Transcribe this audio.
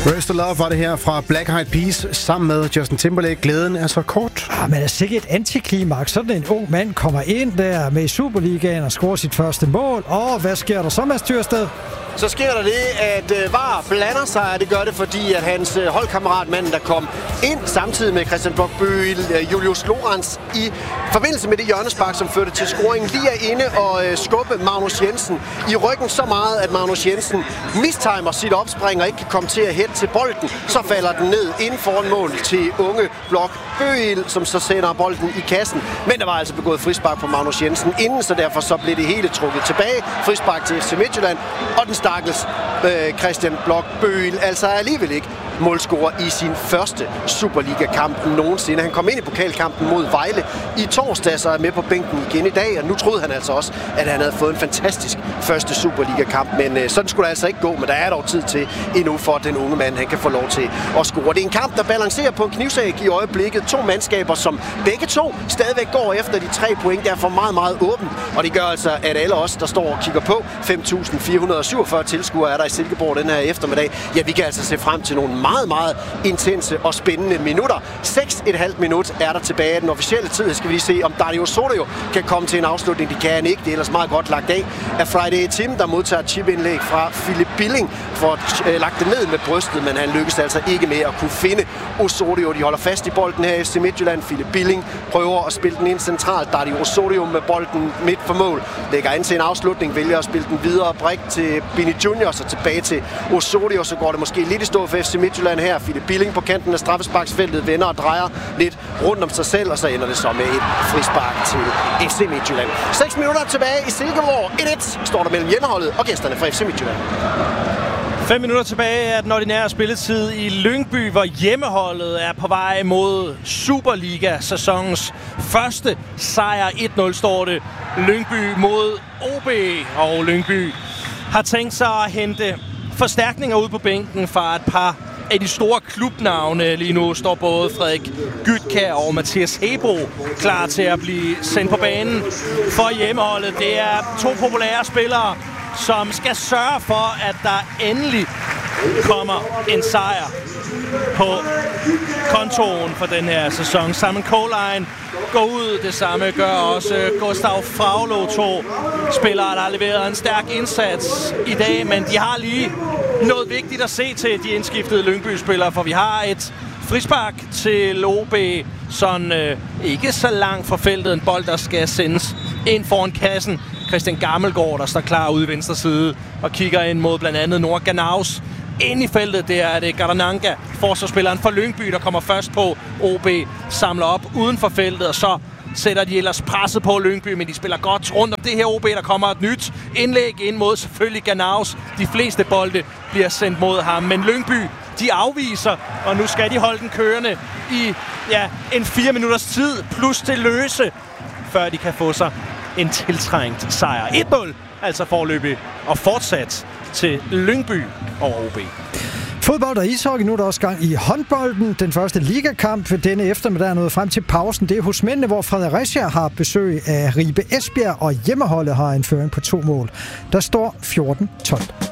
Rest of Love var det her fra Black Eyed Peas sammen med Justin Timberlake. Glæden er så kort. Men det er sikkert et antiklimaks. Sådan en ung mand kommer ind der med i Superligaen og scorer sit første mål. Og hvad sker der så, Mads Tyrsted? Så sker der det, at VAR blander sig, og det gør det, fordi at hans holdkammerat, manden, der kom ind samtidig med Christian Bloch-Bøgel, Julius Lorentz, i forbindelse med det hjørnespark, som førte til scoringen, lige er inde og skubbe Magnus Jensen i ryggen så meget, at Magnus Jensen mistimer sit opspring og ikke kan komme til at hætte til bolden. Så falder den ned inden foran mål til unge Bloch-Bøgel, som så sender bolden i kassen. Men der var altså begået frispark på Magnus Jensen inden, så derfor så blev det hele trukket tilbage. Frispark til FC Midtjylland, og den stakkels Christian Bloch-Bøgel altså alligevel ikke målscorer i sin første Superliga-kamp nogensinde. Han kom ind i pokalkampen mod Vejle i torsdag, så er med på bænken igen i dag, og nu troede han altså også, at han havde fået en fantastisk første Superliga-kamp, men sådan skulle det altså ikke gå, men der er dog tid til endnu for, at den unge mand, han kan få lov til at score. Det er en kamp, der balancerer på en knivsæg i øjeblikket. To mandskaber, som begge to stadigvæk går efter de 3 point, derfor meget, meget åbent, og det gør altså, at alle os, der står og kigger på, 5.447 tilskuere er der i Silkeborg den her eftermiddag, ja, vi kan altså se frem til nogle meget, meget intense og spændende minutter. 6,5 minut er der tilbage af den officielle tid. Skal vi lige se, om Dario Osorio kan komme til en afslutning. Det kan han ikke. Det er ellers meget godt lagt af Friday Tim, der modtager et chipindlæg fra Philip Billing for at lagt det ned med brystet, men han lykkes altså ikke med at kunne finde Osorio. De holder fast i bolden her i FC Midtjylland. Philip Billing prøver at spille den ind centralt. Dario Osorio med bolden midt for mål. Lægger ind til en afslutning, vælger at spille den videre brik til Bini Junior, så tilbage til Osorio, så går det måske lidt i stå for FC Midtjylland her. Philip Billing på kanten af straffesparksfeltet vender og drejer lidt rundt om sig selv, og så ender det så med et frispark til FC Midtjylland. 6 minutter tilbage i Silkeborg. 1-1 står der mellem hjemmeholdet og gæsterne fra FC Midtjylland. 5 minutter tilbage af den ordinære spilletid i Lyngby, hvor hjemmeholdet er på vej mod Superliga-sæsonens første sejr. 1-0 står det. Lyngby mod OB, og Lyngby har tænkt sig at hente forstærkninger ud på bænken fra et par af de store klubnavne. Lige nu står både Frederik Gytkjær og Mathias Hebro klar til at blive sendt på banen for hjemmeholdet. Det er 2 populære spillere, som skal sørge for, at der endelig kommer en sejr på kontoen for den her sæson. Simon Colijn går ud, det samme gør også Gustav Fraglo, 2 spillere, der har leveret en stærk indsats i dag, men de har lige noget vigtigt at se til, de indskiftede Lyngby-spillere, for vi har et frispark til OB, sådan ikke så langt fra feltet, en bold, der skal sendes ind foran kassen. Christian Gammelgaard, der står klar ude i venstre side og kigger ind mod blandt andet Noah Ganaus. Ind i feltet, der er det Garananga, forsvarsspilleren for Lyngby, der kommer først på. OB samler op uden for feltet, og så sætter de ellers presset på Lyngby, men de spiller godt rundt om det her OB. Der kommer et nyt indlæg ind mod selvfølgelig Ganaus. De fleste bolde bliver sendt mod ham, men Lyngby, de afviser, og nu skal de holde den kørende i en 4 minutters tid, plus til løse, før de kan få sig en tiltrængt sejr. 1-0, altså forløbig og fortsat til Lyngby over OB. Fodbold og ishockey, nu er der også gang i håndbolden. Den første ligakamp denne eftermiddag er nået frem til pausen. Det er hos mændene, hvor Fredericia har besøg af Ribe Esbjerg, og hjemmeholdet har en føring på 2 mål. Der står 14-12.